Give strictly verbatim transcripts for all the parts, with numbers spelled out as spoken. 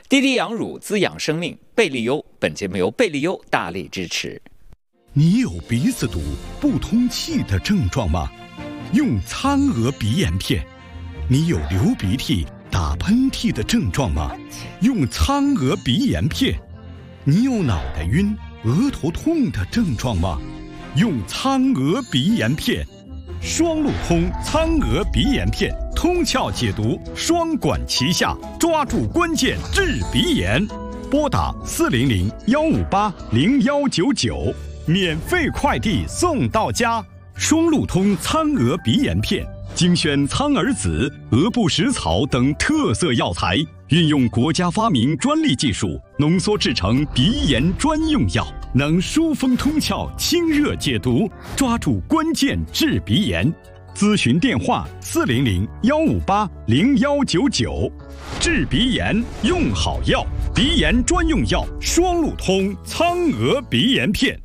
滴滴养乳滋养生命，贝利优。本节目由贝利优大力支持。 你有鼻子堵、不通气的症状吗？用苍娥鼻炎片。你有流鼻涕、打喷嚏的症状吗？用苍娥鼻炎片。你有脑袋晕、额头痛的症状吗？用苍娥鼻炎片。双路通苍娥鼻炎片，通窍解毒，双管齐下，抓住关键治鼻炎。拨打四零零幺五八零幺九九，免费快递送到家。双路通苍娥鼻炎片，精选苍耳子、鹅不食草等特色药材，运用国家发明专利技术，浓缩制成鼻炎专用药，能疏风通窍、清热解毒，抓住关键治鼻炎。咨询电话：四零零幺五八零幺九九。治鼻炎用好药，鼻炎专用药双路通苍娥鼻炎片。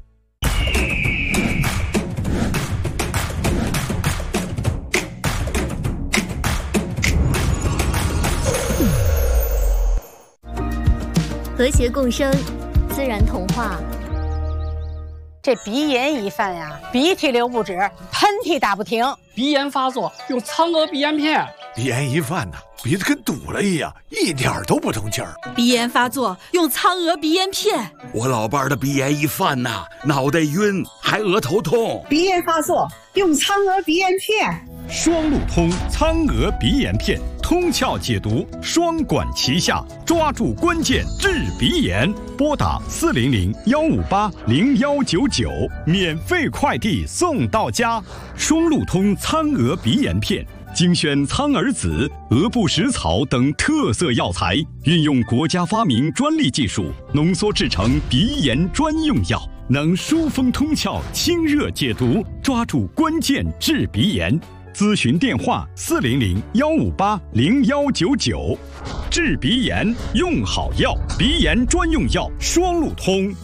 和谐共生，自然童话。 这鼻炎一犯呀，鼻涕流不止，喷嚏打不停。 鼻炎发作用苍娥鼻炎片。 鼻炎一犯呢，鼻子跟堵了一样，一点都不通气儿。 鼻炎发作用苍娥鼻炎片。 我老伴儿的鼻炎一犯呐，脑袋晕，还额头痛。 鼻炎发作用苍娥鼻炎片。 双路通苍娥鼻炎片，通窍解毒，双管齐下，抓住关键治鼻炎。拨打四零零幺五八零幺九九，免费快递送到家。双路通苍娥鼻炎片，精选苍耳子、鹅不食草等特色药材，运用国家发明专利技术，浓缩制成鼻炎专用药，能疏风通窍、清热解毒，抓住关键治鼻炎。咨询电话：四零零幺五八零幺九九。治鼻炎用好药，鼻炎专用药双路通